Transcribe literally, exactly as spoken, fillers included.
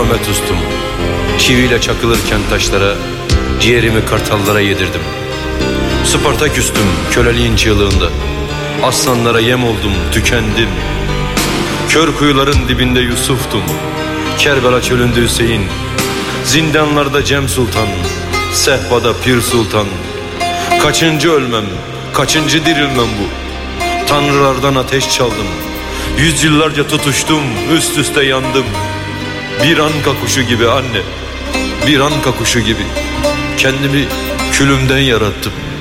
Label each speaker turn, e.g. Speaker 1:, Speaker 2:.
Speaker 1: Mehmet ustum. Çiviyle çakılırken taşlara, ciğerimi kartallara yedirdim. Spartaküstüm köleliğin çığlığında. Aslanlara yem oldum, tükendim. Kör kuyuların dibinde Yusuf'tum. Kerbela çölünde Hüseyin. Zindanlarda Cem Sultan, sehpada Pir Sultan. Kaçıncı ölmem, kaçıncı dirilmem bu. Tanrılardan ateş çaldım. Yüzyıllarca tutuştum, üst üste yandım. Bir anka kuşu gibi anne, bir anka kuşu gibi. Kendimi külümden yarattım.